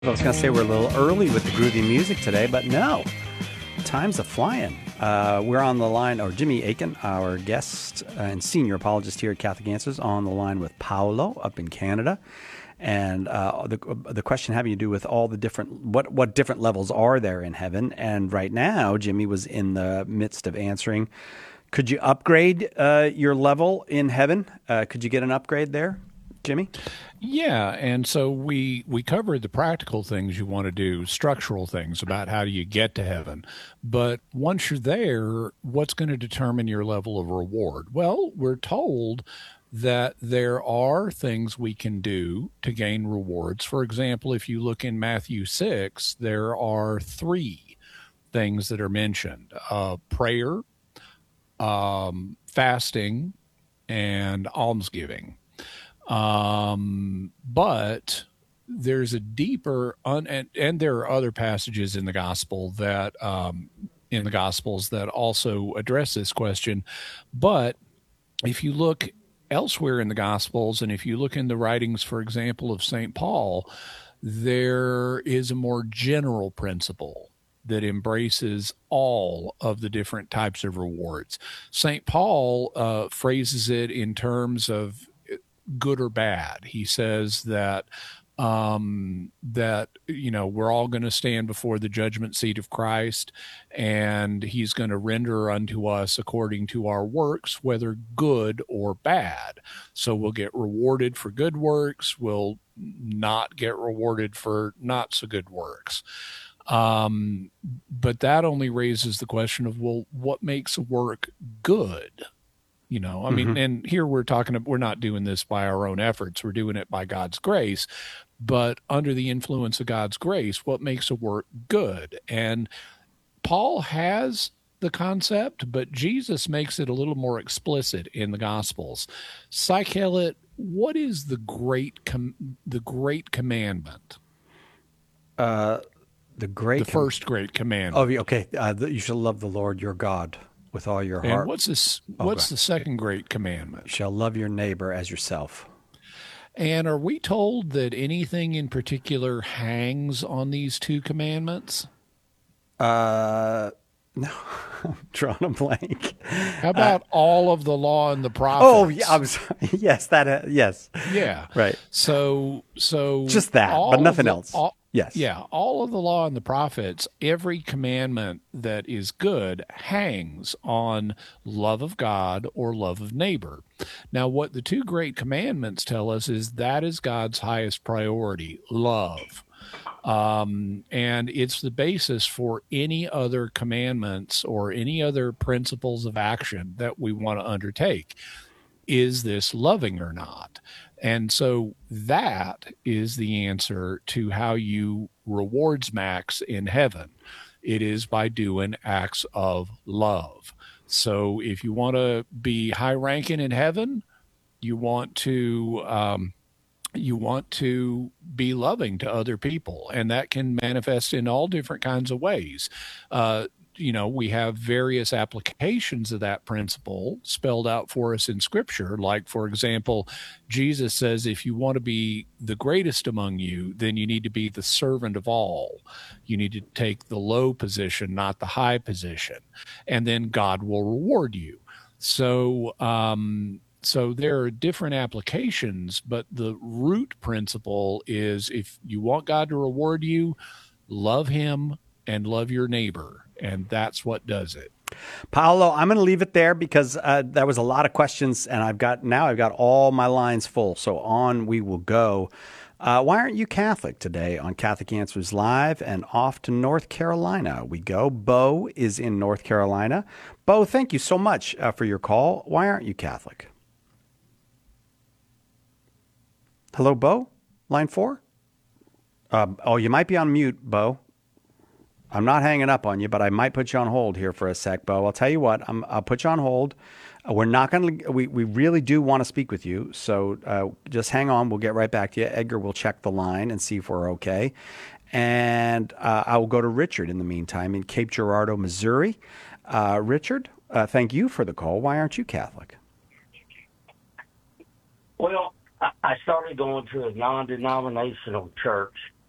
I was going to say we're a little early with the groovy music today, but no, time's a flying. We're on the line, or Jimmy Akin, our guest and senior apologist here at Catholic Answers, on the line with Paolo up in Canada. And the question having to do with all the different, what different levels are there in heaven? And right now, Jimmy was in the midst of answering, could you upgrade your level in heaven? Could you get an upgrade there, Jimmy? Yeah, and so we covered the practical things you want to do, structural things about how do you get to heaven. But once you're there, what's going to determine your level of reward? Well, we're told that there are things we can do to gain rewards. For example, if you look in Matthew 6, there are three things that are mentioned: prayer, fasting, and almsgiving. But there's a deeper, and there are other passages in the gospel that, in the gospels that also address this question. But if you look elsewhere in the gospels, and if you look in the writings, for example, of St. Paul, there is a more general principle that embraces all of the different types of rewards. St. Paul phrases it in terms of good or bad. He says that we're all going to stand before the judgment seat of Christ, and he's going to render unto us according to our works, whether good or bad. So we'll get rewarded for good works, we'll not get rewarded for not so good works. But that only raises the question of, well, what makes a work good? I mean, and here we're not doing this by our own efforts. We're doing it by God's grace. But under the influence of God's grace, what makes a work good? And Paul has the concept, but Jesus makes it a little more explicit in the Gospels. Psychelet, what is the great commandment? The first great commandment. Oh, okay. You shall love the Lord your God with all your heart. And what's the second great commandment? You shall love your neighbor as yourself. And are we told that anything in particular hangs on these two commandments? No, I'm drawing a blank. How about all of the law and the prophets? Oh, yeah, I'm sorry. Yes, yes. Yeah. Right. So just that, but nothing else. Yes. Yeah, all of the law and the prophets, every commandment that is good hangs on love of God or love of neighbor. Now, what the two great commandments tell us is that is God's highest priority, love. And it's the basis for any other commandments or any other principles of action that we want to undertake. Is this loving or not? And so that is the answer to how you rewards max in heaven. It is by doing acts of love. So if you want to be high ranking in heaven, you want to be loving to other people, and that can manifest in all different kinds of ways. We have various applications of that principle spelled out for us in Scripture. Like, for example, Jesus says, if you want to be the greatest among you, then you need to be the servant of all. You need to take the low position, not the high position, and then God will reward you. So there are different applications, but the root principle is, if you want God to reward you, love him and love your neighbor. And that's what does it. Paolo, I'm going to leave it there because there was a lot of questions, and I've got all my lines full. So on we will go. Why aren't you Catholic today on Catholic Answers Live? And off to North Carolina we go. Bo is in North Carolina. Bo, thank you so much for your call. Why aren't you Catholic? Hello, Bo? Line 4? You might be on mute, Bo. I'm not hanging up on you, but I might put you on hold here for a sec, Bo. I'll tell you what, I'll put you on hold. We're not going to, we really do want to speak with you. So just hang on. We'll get right back to you. Edgar will check the line and see if we're okay. And I will go to Richard in the meantime in Cape Girardeau, Missouri. Richard, thank you for the call. Why aren't you Catholic? Well, I started going to a non-denominational church